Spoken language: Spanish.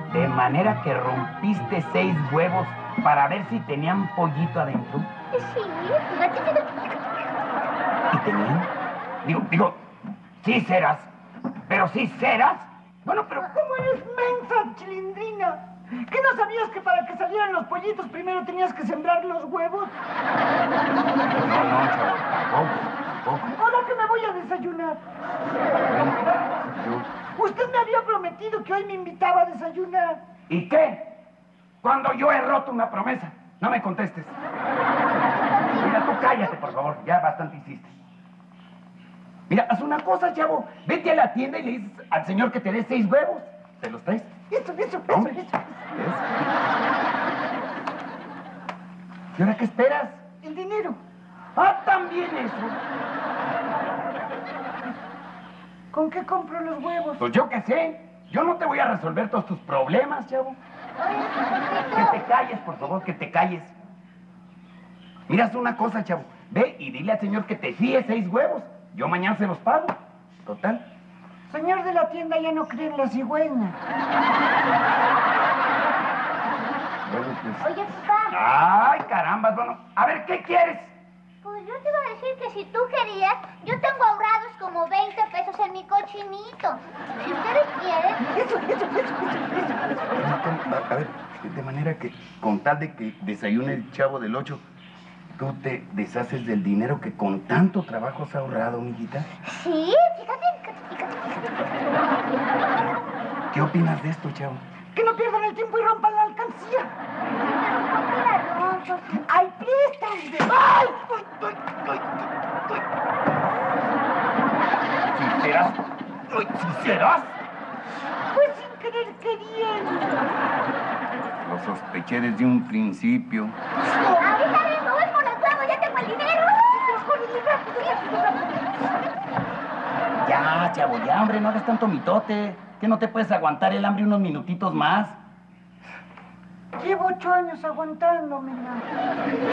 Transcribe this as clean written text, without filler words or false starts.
De manera que rompiste 6 huevos para ver si tenían pollito adentro. Sí, fíjate. ¿Y tenían? Digo, sí serás. Pero sí serás. Bueno, pero ¿Cómo eres mensa, Chilindrina? ¿Qué no sabías que para que salieran los pollitos primero tenías que sembrar los huevos? no, chavo, tampoco. Ahora que me voy a desayunar. Usted me había prometido que hoy me invitaba a desayunar. ¿Y qué? Cuando yo he roto una promesa, no me contestes. Mira, tú cállate, por favor, ya bastante hiciste. Mira, haz una cosa, chavo. Vete a la tienda y le dices al señor que te dé 6 huevos. ¿Te los traes? Eso. Hombre. ¿Ves? ¿Y ahora qué esperas? El dinero. Ah, también eso. ¿Con qué compro los huevos? Pues yo qué sé. Yo no te voy a resolver todos tus problemas, chavo. Que te calles, por favor, que te calles. Mira, haz una cosa, chavo. Ve y dile al señor que te fíe 6 huevos. Yo mañana se los pago. Total. Señor de la tienda ya no cree en la cigüeña. Bueno, pues... Oye, papá. Ay, caramba, bueno. A ver, ¿qué quieres? Pues yo te iba a decir que si tú querías, yo tengo ahorrados como 20 pesos en mi cochinito. Si ustedes quieren... A ver, de manera que con tal de que desayune el chavo del 8, ¿tú te deshaces del dinero que con tanto trabajo has ahorrado, mijita? Sí, fíjate. ¿Qué opinas de esto, chavo? Que no pierdan el tiempo y rompan la alcancía. ¿Por qué la rompes? ¡Ay, préstame! ¡Ay! ¿Sinceras? ¿Sinceras? Pues sin querer queriendo. Lo sospeché desde un principio. Ahorita vengo, voy por los huevos, ya tengo el dinero. Ya, chavo, ya, hombre, no hagas tanto mitote. ¿Que no te puedes aguantar el hambre unos minutitos más? Llevo 8 años aguantándomela.